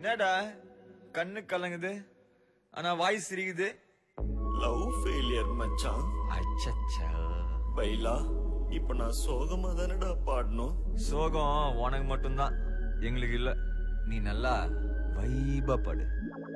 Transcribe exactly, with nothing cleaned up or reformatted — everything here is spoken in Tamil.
என்னடா கண்ணு கலங்குது ஆனா வாய்ஸ் சிரிக்குது? லவ் ஃபெயிலியர் மச்சான். அச்சச்சா. பைலா இப்ப நான் சோகமா தானடா பாடணும். சோகம் உனக்கு மட்டும்தான், எங்களுக்கு இல்ல. நீ நல்லா வைபா பாடு.